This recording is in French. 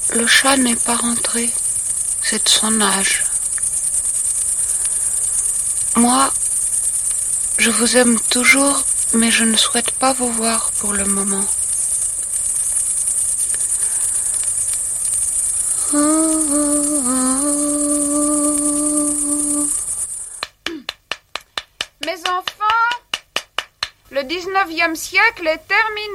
Le chat n'est pas rentré. C'est de son âge. Moi, je vous aime toujours, mais je ne souhaite pas vous voir pour le moment. Mes enfants, le 19e siècle est terminé.